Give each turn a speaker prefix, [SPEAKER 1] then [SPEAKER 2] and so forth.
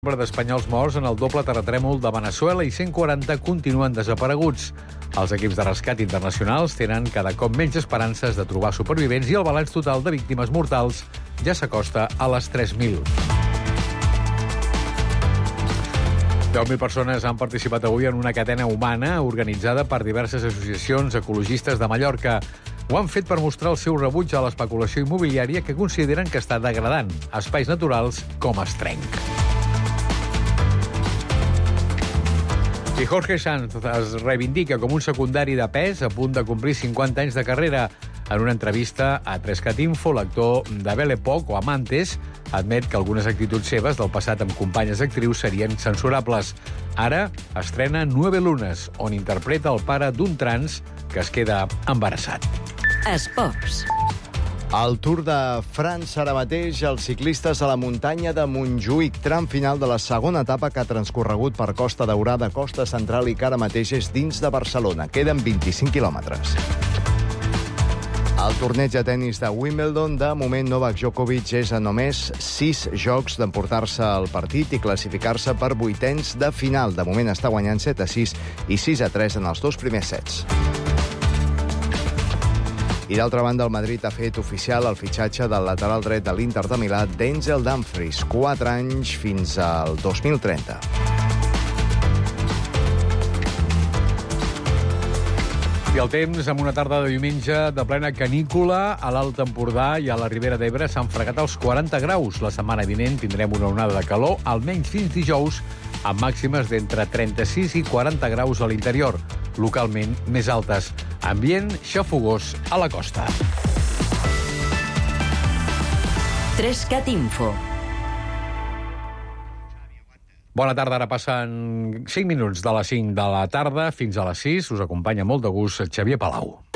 [SPEAKER 1] Nombre d'espanyols morts en el doble terratrèmol de Veneçuela i 140 continuen desapareguts. Els equips de rescat internacionals tenen cada cop menys esperances de trobar supervivents i el balanç total de víctimes mortals ja s'acosta a les 3.000. 10.000 persones han participat avui en una cadena humana organitzada per diverses associacions ecologistes de Mallorca. Ho han fet per mostrar el seu rebuig a l'especulació immobiliària que consideren que està degradant espais naturals com Estrenc. I Jorge Sanz es reivindica com un secundari de pes a punt de complir 50 anys de carrera. En una entrevista a 3cat Info, l'actor de Belle Époque o Amantes admet que algunes actituds seves del passat amb companyes actrius serien censurables. Ara estrena 9 lunes, on interpreta el pare d'un trans que es queda embarassat.
[SPEAKER 2] Esports.
[SPEAKER 3] Al Tour de França ara mateix, els ciclistes a la muntanya de Montjuïc, tram final de la segona etapa que ha transcorregut per Costa Daurada, Costa Central i que ara mateix és dins de Barcelona. Queden 25 quilòmetres. El torneig de tennis de Wimbledon, de moment Novak Djokovic és a només 6 jocs d'emportar-se el partit i classificar-se per vuitens de final. De moment està guanyant 7-6 i 6-3 en els dos primers sets. I d'altra banda, el Madrid ha fet oficial el fitxatge del lateral dret de l'Inter de Milà, Denzel Dumfries, 4 anys fins al 2030.
[SPEAKER 1] I el temps, amb una tarda de diumenge de plena canícula, a l'Alt Empordà i a la Ribera d'Ebre s'han fregat els 40 graus. La setmana vinent tindrem una onada de calor, almenys fins dijous, amb màximes d'entre 36 i 40 graus a l'interior, localment més altes. Ambient xafogós a la costa.
[SPEAKER 2] 3cat Info.
[SPEAKER 1] Bona tarda, ara passen 5 minuts de les 5 de la tarda fins a les 6. Us acompanya molt de gust Xavier Palau.